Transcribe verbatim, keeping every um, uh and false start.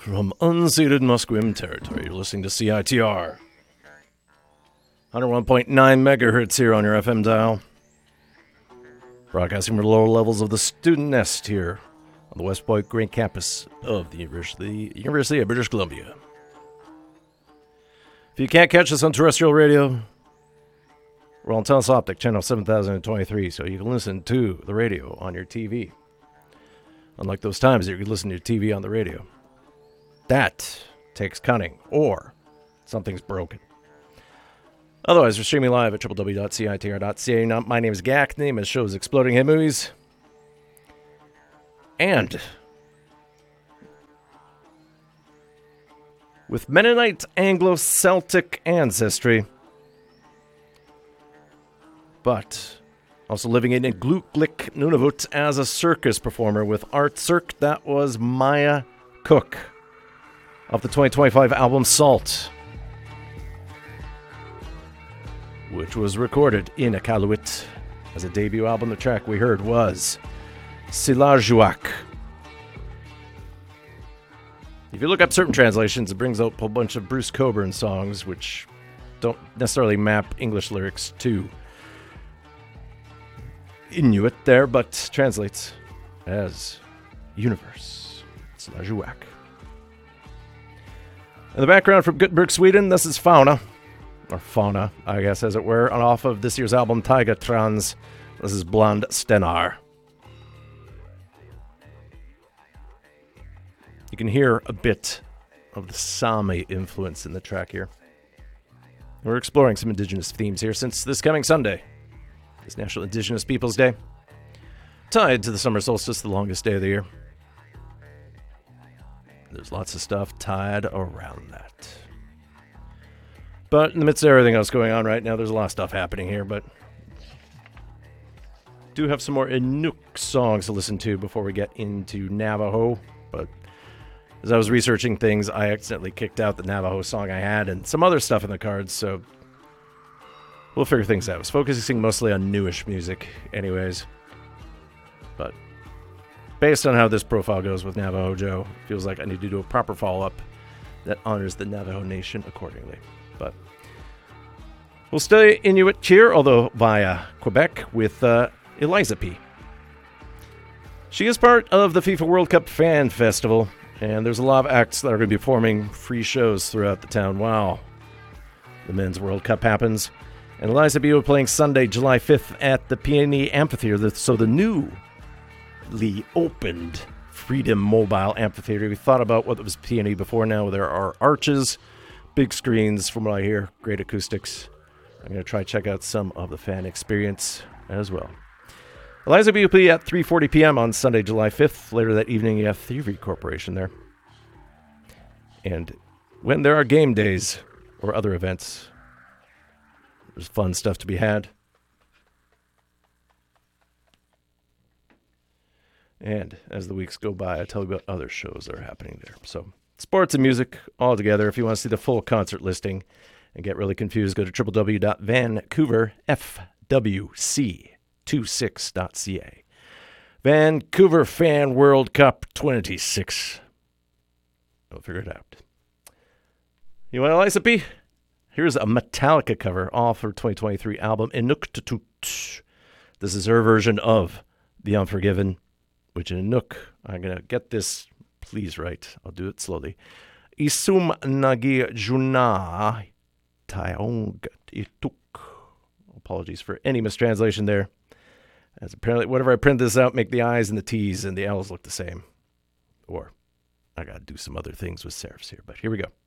From unceded Musqueam territory, you're listening to C I T R. one oh one point nine megahertz here on your F M dial. Broadcasting from the lower levels of the student nest here on the West Point Green campus of the University, University of British Columbia. If you can't catch us on terrestrial radio, we're on Telus Optic, channel seven thousand twenty-three, so you can listen to the radio on your T V. Unlike those times that you could listen to your T V on the radio. That takes cunning, or something's broken. Otherwise, we're streaming live at w w w dot c i t r dot c a. Now, my name is Gak. The name of the show is Exploding Hit Movies. And with Mennonite Anglo-Celtic ancestry, but also living in Glutlik, Nunavut as a circus performer with Art Cirque, that was Maya Cook of the twenty twenty-five album Salt, which was recorded in Iqaluit as a debut album. The track we heard was Silajuak. If you look up certain translations, it brings up a whole bunch of Bruce Cockburn songs, which don't necessarily map English lyrics to Inuit there, but translates as universe. Silajuak. In the background from Gothenburg, Sweden, this is Fauna. Or Fauna, I guess, as it were, and off of this year's album, Taiga Trans. This is Blond Stenar. You can hear a bit of the Sami influence in the track here. We're exploring some indigenous themes here since this coming Sunday is National Indigenous Peoples Day, tied to the summer solstice, the longest day of the year. There's lots of stuff tied around that. But in the midst of everything else going on right now, there's a lot of stuff happening here, but do have some more Inuk songs to listen to before we get into Navajo. But as I was researching things, I accidentally kicked out the Navajo song I had and some other stuff in the cards, so we'll figure things out. I was focusing mostly on newish music anyways. But based on how this profile goes with Navajo Joe, feels like I need to do a proper follow-up that honors the Navajo Nation accordingly. But we'll stay Inuit here, although via Quebec, with uh, Eliza P. She is part of the FIFA World Cup Fan Festival, and there's a lot of acts that are going to be performing free shows throughout the town while the Men's World Cup happens. And Eliza B will be playing Sunday, July fifth at the Peony Amphitheater, so the newly opened Freedom Mobile Amphitheater. We thought about what was Peony before. Now there are arches, big screens, from what I hear, great acoustics. I'm going to try to check out some of the fan experience as well. Eliza B will be at three forty p.m. on Sunday, July fifth. Later that evening, you have Thievery Corporation there. And when there are game days or other events, there's fun stuff to be had. And as the weeks go by, I tell you about other shows that are happening there. So sports and music all together. If you want to see the full concert listing and get really confused, go to w w w dot vancouver f w c twenty-six dot c a. Vancouver Fan World Cup twenty-six. We'll figure it out. You want Eliza P? Here's a Metallica cover off her twenty twenty-three album, Inuktitut. This is her version of The Unforgiven, which in Inuk, I'm going to get this, please right, I'll do it slowly. Isum nagi juna taong ituk. Apologies for any mistranslation there. As apparently, whenever I print this out, make the I's and the T's and the L's look the same. Or I got to do some other things with serifs here, but here we go.